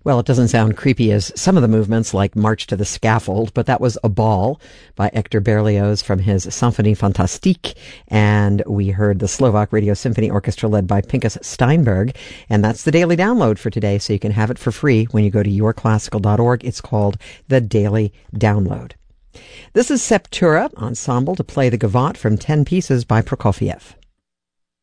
Well, it doesn't sound creepy as some of the movements like March to the Scaffold, but that was A Ball by Hector Berlioz from his Symphonie Fantastique, and we heard the Slovak Radio Symphony Orchestra led by Pinkas Steinberg, and that's the daily download for today, so you can have it for free when you go to yourclassical.org. It's called The Daily Download. This is Septura Ensemble to play the Gavotte from 10 Pieces by Prokofiev.